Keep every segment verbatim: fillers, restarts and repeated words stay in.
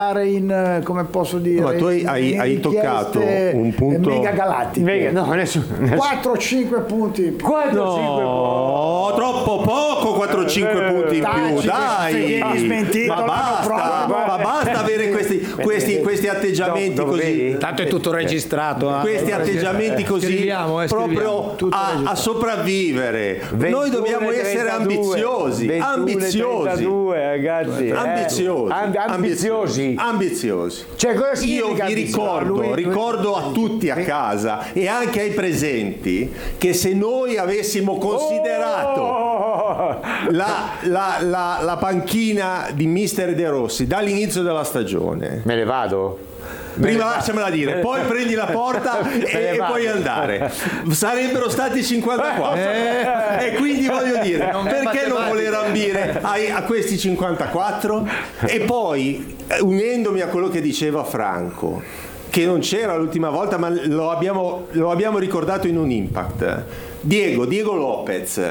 in, come posso dire, ma tu hai, hai, hai toccato un punto mega galattico. Mega, no, nessuno, nessuno. quattro cinque punti in più. quattro cinque no, troppo poco quattro cinque punti in Dai, più, ci- dai, vieni smentito ma l'anno basta, prossimo. ma basta avere questi, questi, questi atteggiamenti Do- dove così, vedi? Tanto è tutto registrato. eh. questi atteggiamenti così Scriviamo, eh, proprio scriviamo. Tutto a, a registrato. sopravvivere. Noi ventuno dobbiamo e essere trentadue. ambiziosi, ventuno e ambiziosi, trentadue, ragazzi. eh. ambiziosi, Amb- ambiziosi. ambiziosi. Cioè, cosa Io significa vi ambizioso? ricordo, Lui- ricordo a tutti a casa e anche ai presenti che se noi avessimo considerato Oh! la, la, la, la panchina di mister De Rossi dall'inizio della stagione, Me ne vado? prima lasciamela dire, poi prendi la porta e, ne e vado. puoi andare, sarebbero stati cinquantaquattro e quindi voglio dire, perché non voler ambire ai- a questi cinquantaquattro? E poi eh, unendomi a quello che diceva Franco, che non c'era l'ultima volta ma lo abbiamo, lo abbiamo ricordato in un Impact, Diego, Diego Lopez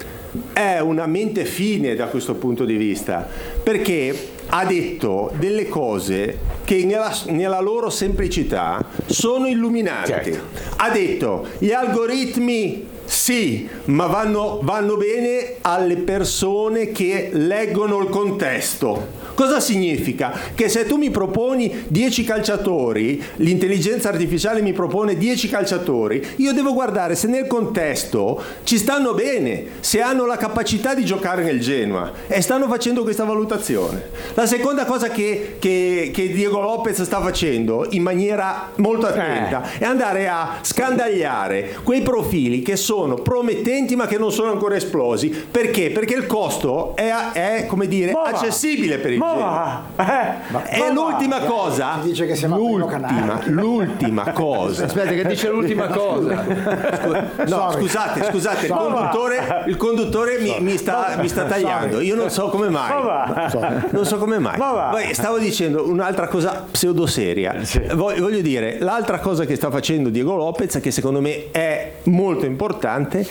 è una mente fine da questo punto di vista, perché ha detto delle cose che nella, nella loro semplicità sono illuminanti. Certo. Ha detto gli algoritmi sì, ma vanno, vanno bene alle persone che leggono il contesto. Cosa significa? Che se tu mi proponi dieci calciatori, l'intelligenza artificiale mi propone dieci calciatori, io devo guardare se nel contesto ci stanno bene, se hanno la capacità di giocare nel Genoa, e stanno facendo questa valutazione. La seconda cosa che, che, che Diego Lopez sta facendo in maniera molto attenta Eh. è andare a scandagliare quei profili che sono promettenti ma che non sono ancora esplosi. Perché? Perché il costo è, è come dire, Ma va. accessibile per il Ma Genoa. va. Eh, E ma l'ultima va. cosa, Ti dice che siamo al primo l'ultima, canale. l'ultima cosa. Aspetta, che dice l'ultima cosa. No, Sorry. scusate, scusate, il Sorry. conduttore, il conduttore mi, mi sta, mi sta tagliando. Io non so come mai. Ma va. Non so come mai. Ma va. Poi stavo dicendo un'altra cosa pseudoseria. Sì. Voglio, voglio dire, l'altra cosa che sta facendo Diego Lopez, che secondo me è molto importante,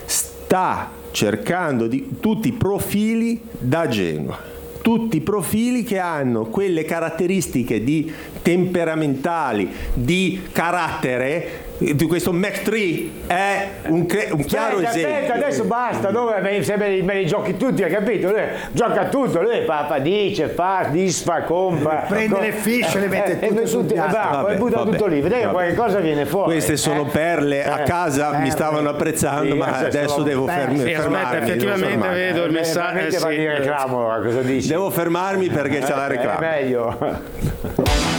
sta cercando di tutti i profili da Genoa. Tutti i profili che hanno quelle caratteristiche di temperamentali, di carattere. Di questo Mac tre è un, cre- un chiaro Aspetta, esempio. aspetta, adesso basta, dove me, se me, li- me li giochi tutti, hai capito? Lui gioca tutto, lui fa, fa dice, fa, disfa, compra. Prende co- le fiche, le mette e tutte poi sul tutte- piatto. va, Vabbè, poi butta vabbè, tutto lì, vedete che vabbè. qualche cosa viene fuori. Queste sono Eh, perle, a eh, casa mi stavano apprezzando, sì, ma adesso adesso sono devo perle. fermi, Sì, aspetta, fermarmi. devo effettivamente fermarmi. vedo il Eh, messaggio. veramente eh, fa sì. di reclamo, cosa dici? Devo fermarmi perché c'è la È reclama. meglio.